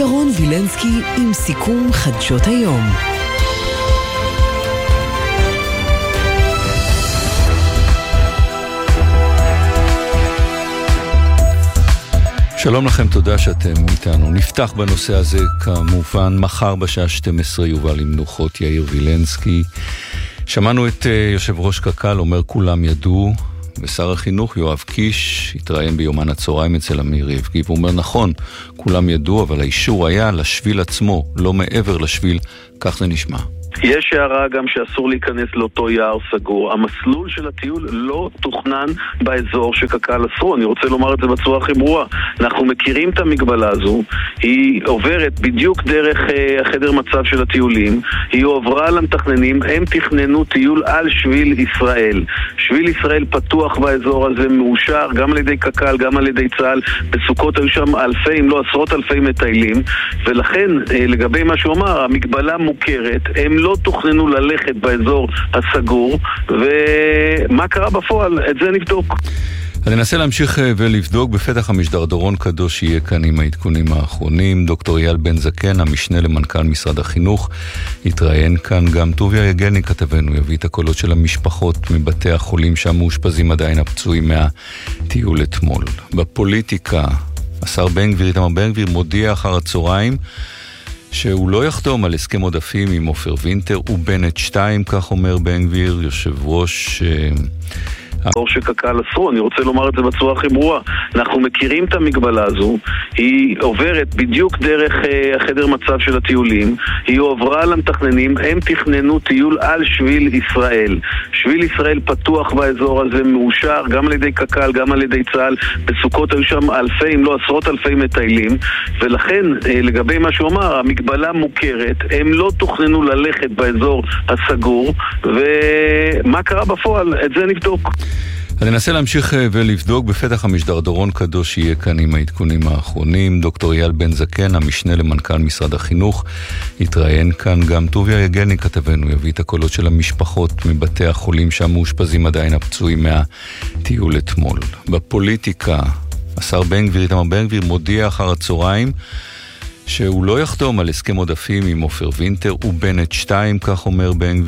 ירון וילנסקי עם סיכום חדשות היום. שלום לכם, תודה שאתם איתנו. נפתח בנושא הזה כמובן מחר בשעה 12 יובל עם מנוחות יאיר וילנסקי. שמענו את יושב ראש קק"ל אומר כולם ידעו, ושר החינוך יואב קיש התראיין ביומן הצהריים אצל אמיר יבגי, והוא אומר נכון, כולם ידעו, אבל האישור היה לשביל עצמו, לא מעבר לשביל, כך זה נשמע. יש הערה גם שאסור להיכנס לאותו יער סגור. המסלול של הטיול לא תוכנן באזור שקק"ל אסרו. אני רוצה לומר את זה בצורה הכי ברורה. אנחנו מכירים את המגבלה הזו. היא עוברת בדיוק דרך החדר מצב של הטיולים. היא עוברה למתכננים. הם תכננו טיול על שביל ישראל. שביל ישראל פתוח באזור הזה, מאושר גם על ידי קק"ל, גם על ידי צה"ל. בסוכות היו שם אלפי, אם לא עשרות אלפי מטיילים. ולכן, לגבי מה שהוא אמר, המגבלה מוכרת. הם לא תוכננו ללכת באזור הסגור, ומה קרה בפועל? את זה נבדוק. אני אנסה להמשיך ולבדוק. בפתח המשדרדרון קדוש יהיה כאן עם העדכונים האחרונים. דוקטור אייל בן זקן, המשנה למנכ"ל משרד החינוך, התראיין כאן. גם טוביה יגני כתבנו יביא את הקולות של המשפחות מבתי החולים שם מאושפזים עדיין הפצועים מהטיול אתמול. בפוליטיקה, השר בן גביר, איתמר בן גביר, מודיע אחר הצהריים שהוא לא יחתום על הסכם עודפים עם עופר וינטר ובנט 2, כך אומר בן גביר, יושב ראש שקק"ל אסרו. אני רוצה לומר את זה בצורה הכי ברורה. אנחנו מכירים את המגבלה הזו. היא עוברת בדיוק דרך החדר מצב של הטיולים. היא עוברה למתכננים. הם תכננו טיול על שביל ישראל. שביל ישראל פתוח באזור הזה, מאושר גם על ידי קק"ל, גם על ידי צה"ל. בסוכות היו שם אלפי, אם לא עשרות אלפי מטיילים. ולכן, לגבי מה שהוא אמר, המגבלה מוכרת. הם לא תוכננו ללכת באזור הסגור. ומה קרה בפועל? את זה נבדוק. אני אנסה להמשיך ולבדוק. בפתח המשדרדרון קדוש יהיה כאן עם העדכונים האחרונים. דוקטור אייל בן זקן, המשנה למנכ"ל משרד החינוך, התראיין כאן. גם טוביה יגני כתבנו יביא את הקולות של המשפחות מבתי החולים שם מאושפזים עדיין הפצועים מהטיול אתמול. בפוליטיקה, השר בן גביר, איתמר בן גביר, מודיע אחר הצהריים שהוא לא יחתום על הסכם עודפים עם עופר וינטר ובנט 2, כך אומר בן גביר.